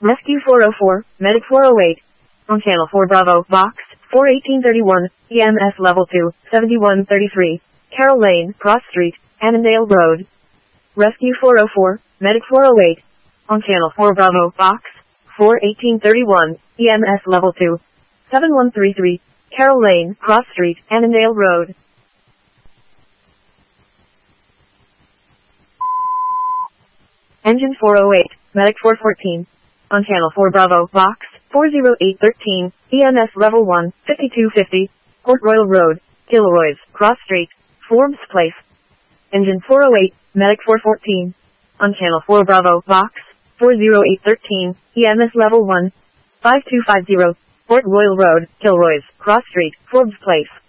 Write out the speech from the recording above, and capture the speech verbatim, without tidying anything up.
Rescue four oh four, Medic four oh eight. On Channel four Bravo, Box, four eighteen thirty-one, E M S Level two, seventy-one thirty-three, Carroll Lane, Cross Street, Annandale Road. Rescue four oh four, Medic four oh eight. On Channel four Bravo, Box, four eighteen thirty-one, E M S Level two, seventy-one thirty-three, Carroll Lane, Cross Street, Annandale Road. Engine four oh eight, Medic four fourteen. On Channel four Bravo, Box, four oh eight thirteen, E M S Level one, fifty-two fifty, Port Royal Road, Kilroy's, Cross Street, Forbes Place. Engine four oh eight, Medic four fourteen. On Channel four Bravo, Box, four oh eight thirteen, E M S Level one, five two five zero, Port Royal Road, Kilroy's, Cross Street, Forbes Place.